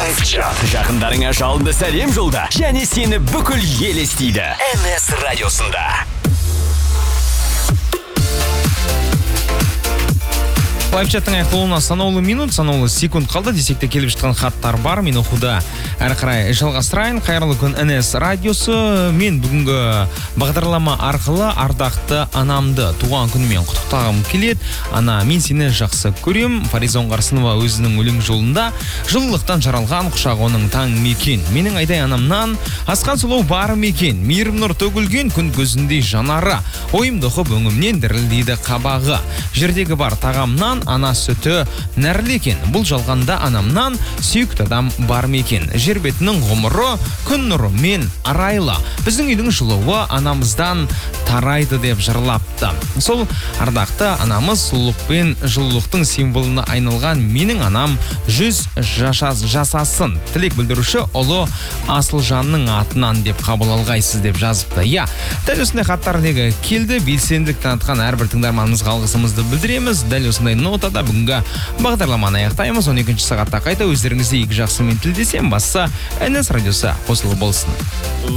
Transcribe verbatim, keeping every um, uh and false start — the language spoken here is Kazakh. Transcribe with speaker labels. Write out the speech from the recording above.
Speaker 1: лайфчат. Жақындарыңа жалынды сәлем жолда және сені бүкіл ел естиді. эн эс радиосында.
Speaker 2: Лайфчаттың аяқталуына санаулы минут, санаулы секунд қалды. Десек те келіп жатқан хаттар бар. Мен оқуды әрі қарай жалғастырайын. Қайырлы күн эн эс радиосы. Мен бүгінгі бағдарлама арқылы ардақты анамды туған күнімен құттықтағым келеді. Ана, мен сені жақсы көрем. Фариза Оңғарсынова өзінің өлең жолында жылылықтан жаралған құшағы оның таң мекен. Менің айдай анамнан асқан сұлу бар мекен. Мейірім нұр төгілген күн көзіндей жанары. Ойымды құп өңімнен дірілдейді қабағы. Жердегі бар тағамнан ана сүті нәрлекен. Бұл жалғанда анамнан сүйікті адам бар мекен. Жер бетінің ғұмыры күн нұрымен арайлы. Біздің үйдің жылуы анамыздан тарайды деп жырлапты. Сол ардақты анамыз сұлулық пен жылулықтың символына айналған менің анам жүз жашас, жасасын. Тілек білдіруші ұлы Асылжанның атынан деп қабыл алғайсыз деп жазыпты. Я, дәл осындай хаттар неге келді. Белсенділік танытқан әрбір тыңдарманымызға алғысымызды білдіреміз. Дәл осындай нотада бүгінгі бағдарламаны аяқтаймыз. он екінші сағатта қайта өздеріңізде екі жақсымен тілдесем. Басса эн эс радиосы қосылы болсын.